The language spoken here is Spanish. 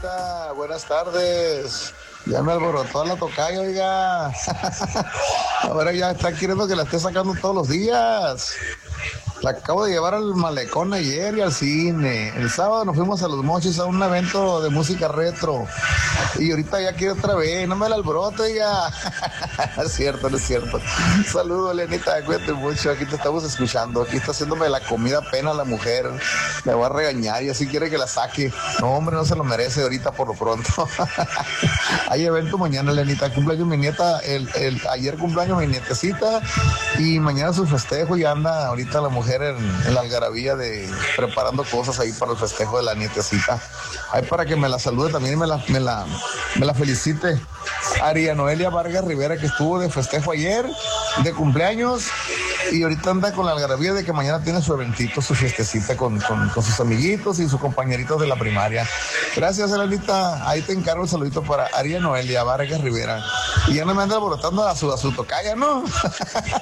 Elenita, buenas tardes. Ya me alborotó la tocaya, oiga. Ahora ya está queriendo que la esté sacando todos los días. La acabo de llevar al malecón ayer y al cine. El sábado nos fuimos a Los Mochis a un evento de música retro. Y ahorita ya quiere otra vez. No me la alborote ya. Es cierto, no es cierto. Saludos, Elenita. Cuídate mucho. Aquí te estamos escuchando. Aquí está haciéndome la comida pena la mujer. Me va a regañar y así quiere que la saque. No, hombre, no se lo merece ahorita por lo pronto. Hay evento mañana, Elenita. Cumpleaños mi nieta. Ayer cumpleaños mi nietecita. Y mañana su festejo. Y anda ahorita la mujer en la algarabía de preparando cosas ahí para el festejo de la nietecita. Ahí para que me la salude también y me la felicite. Aria Noelia Vargas Rivera, que estuvo de festejo ayer, de cumpleaños, y ahorita anda con la algarabía de que mañana tiene su eventito, su fiestecita con sus amiguitos y sus compañeritos de la primaria. Gracias, Elenita. Ahí te encargo el saludito para Aria Noelia Vargas Rivera. Y ya no me anda alborotando a su tocaya, ¿no?